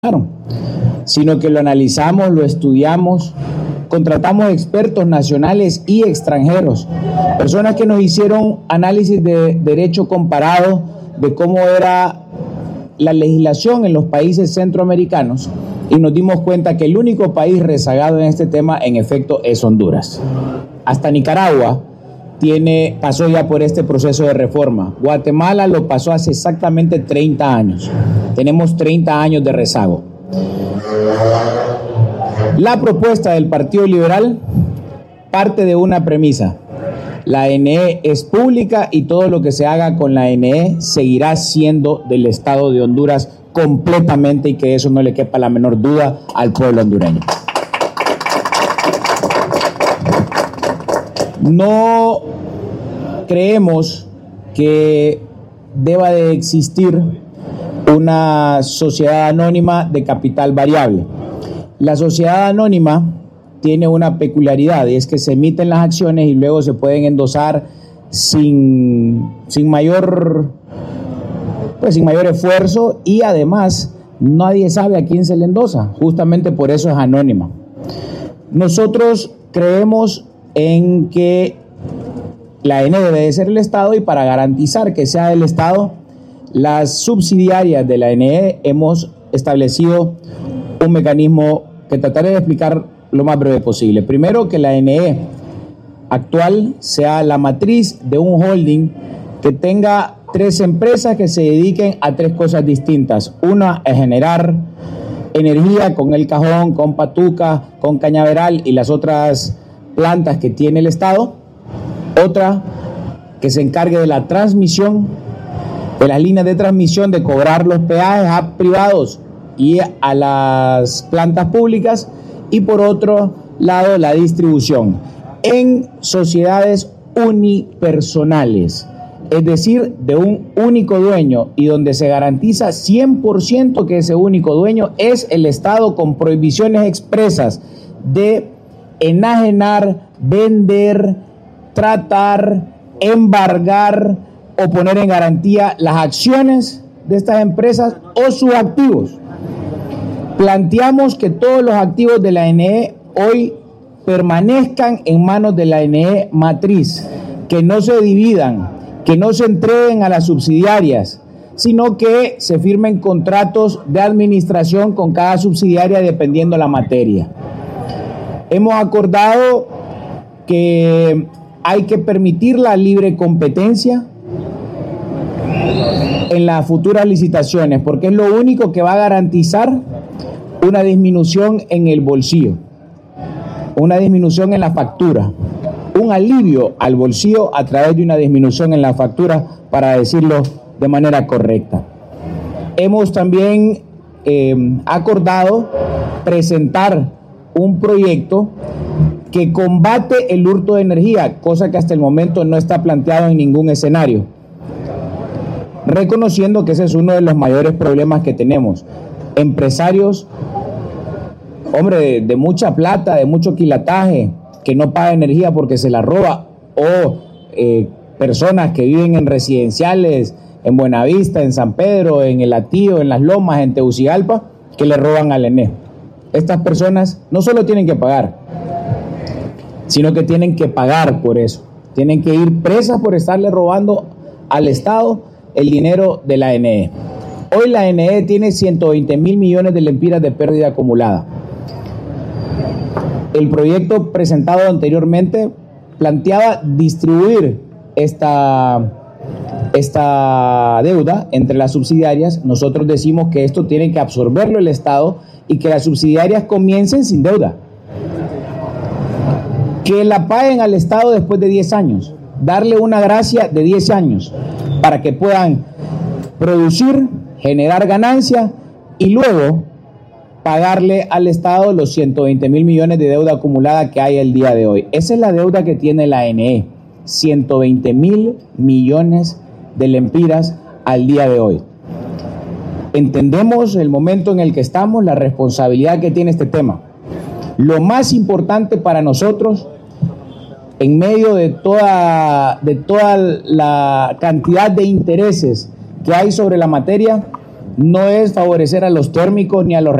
sino que lo analizamos, lo estudiamos, contratamos expertos nacionales y extranjeros, personas que nos hicieron análisis de derecho comparado de cómo era la legislación en los países centroamericanos y nos dimos cuenta que el único país rezagado en este tema, en efecto, es Honduras. Hasta Nicaragua pasó ya por este proceso de reforma. Guatemala lo pasó hace exactamente 30 años. Tenemos 30 años de rezago. La propuesta del Partido Liberal parte de una premisa. La ANE es pública y todo lo que se haga con la ANE seguirá siendo del Estado de Honduras completamente, y que eso no le quepa la menor duda al pueblo hondureño. No creemos que deba de existir una sociedad anónima de capital variable. La sociedad anónima tiene una peculiaridad, y es que se emiten las acciones y luego se pueden endosar sin mayor esfuerzo, y además nadie sabe a quién se le endosa. Justamente por eso es anónima. Nosotros creemos en que la ANE debe de ser el Estado, y para garantizar que sea el Estado, las subsidiarias de la ANE hemos establecido un mecanismo que trataré de explicar lo más breve posible. Primero, que la ANE actual sea la matriz de un holding que tenga 3 empresas que se dediquen a 3 cosas distintas. Una es generar energía con El Cajón, con Patuca, con Cañaveral y las otras plantas que tiene el Estado. Otra que se encargue de la transmisión, de las líneas de transmisión, de cobrar los peajes a privados y a las plantas públicas. Y por otro lado, la distribución en sociedades unipersonales, es decir, de un único dueño, y donde se garantiza 100% que ese único dueño es el Estado, con prohibiciones expresas de enajenar, vender, tratar, embargar o poner en garantía las acciones de estas empresas o sus activos. Planteamos que todos los activos de la ANE hoy permanezcan en manos de la ANE matriz, que no se dividan, que no se entreguen a las subsidiarias, sino que se firmen contratos de administración con cada subsidiaria dependiendo la materia. Hemos acordado que hay que permitir la libre competencia en las futuras licitaciones, porque es lo único que va a garantizar una disminución en el bolsillo, una disminución en la factura, un alivio al bolsillo a través de una disminución en la factura, para decirlo de manera correcta. Hemos también acordado presentar un proyecto que combate el hurto de energía, cosa que hasta el momento no está planteado en ningún escenario, reconociendo que ese es uno de los mayores problemas que tenemos. Empresarios, de mucha plata, de mucho quilataje, que no paga energía porque se la roba, o personas que viven en residenciales en Buenavista, en San Pedro, en El Atío, en Las Lomas, en Tegucigalpa, que le roban al ENE. Estas personas no solo tienen que pagar, sino que tienen que pagar por eso. Tienen que ir presas por estarle robando al Estado el dinero de la ANE. Hoy la ANE tiene 120.000 millones de lempiras de pérdida acumulada. El proyecto presentado anteriormente planteaba distribuir esta deuda entre las subsidiarias. Nosotros decimos que esto tiene que absorberlo el Estado y que las subsidiarias comiencen sin deuda, que la paguen al Estado después de 10 años, darle una gracia de 10 años para que puedan producir, generar ganancia y luego pagarle al Estado los 120.000 millones de deuda acumulada que hay el día de hoy. Esa es la deuda que tiene la ANE, 120.000 millones de lempiras al día de hoy. Entendemos el momento en el que estamos, la responsabilidad que tiene este tema. Lo más importante para nosotros, en medio de toda la cantidad de intereses que hay sobre la materia, no es favorecer a los térmicos ni a los